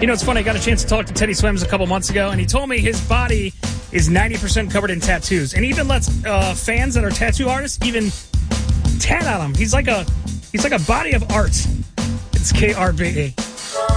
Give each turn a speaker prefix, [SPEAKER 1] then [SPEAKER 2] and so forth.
[SPEAKER 1] You know, it's funny. I got a chance to talk to Teddy Swims a couple months ago, and he told me his body is 90% covered in tattoos, and even lets fans that are tattoo artists even tat on him. He's like a body of art. It's KRBE.